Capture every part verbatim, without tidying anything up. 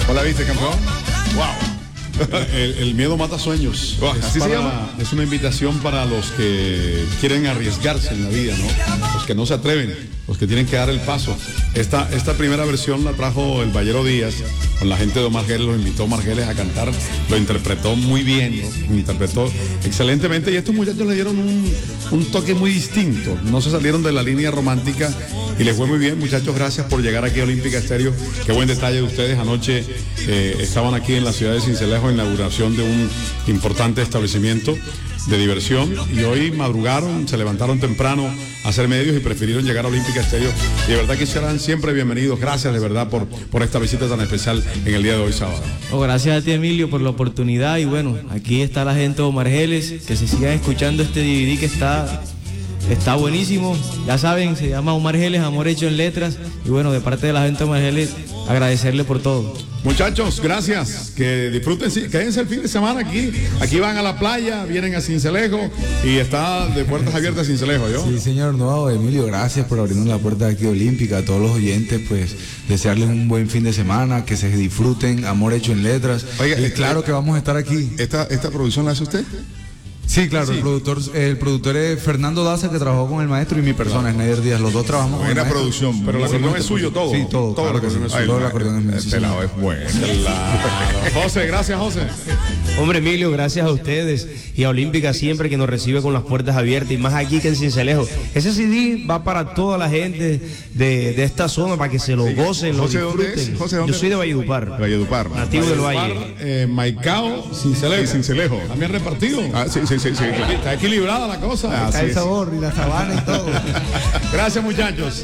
¿O la viste, campeón? Wow. El, el miedo mata sueños. Oh, es, ¿así para, se llama? es una invitación para los que quieren arriesgarse en la vida, ¿no? Los que no se atreven, los que tienen que dar el paso. Esta, esta primera versión la trajo el Ballero Díaz, con la gente de Omar Geles, los invitó Omar Geles a cantar, lo interpretó muy bien, ¿no? Lo interpretó excelentemente, y estos muchachos le dieron un, un toque muy distinto, no se salieron de la línea romántica y les fue muy bien. Muchachos, gracias por llegar aquí a Olímpica Estéreo, qué buen detalle de ustedes. Anoche eh, estaban aquí en la ciudad de Sincelejo, inauguración de un importante establecimiento de diversión, y hoy madrugaron, se levantaron temprano a hacer medios y prefirieron llegar a Olímpica Estéreo, y de verdad que serán siempre bienvenidos. Gracias de verdad por, por esta visita tan especial en el día de hoy, sábado. Oh, gracias a ti, Emilio, por la oportunidad, y bueno, aquí está la gente de Omar Geles, que se sigan escuchando este D V D que está, está buenísimo. Ya saben, se llama Omar Geles, Amor Hecho en Letras, y bueno, de parte de la gente de Omar Geles, agradecerle por todo. Muchachos, gracias, que disfruten, quédense el fin de semana aquí, aquí van a la playa, vienen a Sincelejo y está de puertas abiertas Sincelejo, ¿yo? Sí, señor, no, Emilio, gracias por abrirnos la puerta de aquí Olímpica. A todos los oyentes, pues, desearles un buen fin de semana, que se disfruten, Amor Hecho en Letras. Oiga, y este, claro que vamos a estar aquí. ¿Esta, esta producción la hace usted? Sí, claro, Sí. El productor el productor es Fernando Daza, que trabajó con el maestro, y mi persona es Nader Díaz. Los dos trabajamos con el Buena maestro. producción, Pero el acordeón es suyo todo. Sí, todo, todo el claro que acordeón sí. es suyo. Todo el acordeón es mío, sí, Este lado señor. es bueno. Claro. José, gracias, José. Hombre, Emilio, gracias a ustedes y a Olímpica siempre, que nos recibe con las puertas abiertas, y más aquí que en Sincelejo. Ese C D va para toda la gente de, de esta zona, para que se lo gocen, lo José, ¿dónde disfruten. es? José, ¿dónde Yo soy de es? Valledupar, De Valledupar. nativo del Valle. Eh, Maicao, Sincelejo. Y Sincelejo. También repartido. Ah, sí, sí, sí, sí, claro. Está equilibrada la cosa. Ah, Está así el es. sabor y la sabana y todo. Gracias, muchachos.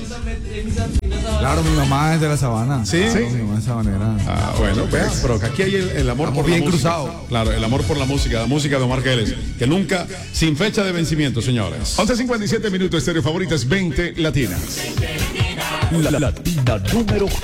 Claro, mi mamá es de la sabana. ¿Sí? Claro, mi mamá es sabanera. Ah, bueno, pues, pero que aquí hay el, el amor Estamos por bien la música. cruzados. Claro, el amor por la música, la música de Omar Geles, que nunca, sin fecha de vencimiento, señores. once cincuenta y siete minutos, Estéreo Favoritas veinte Latinas. La Latina número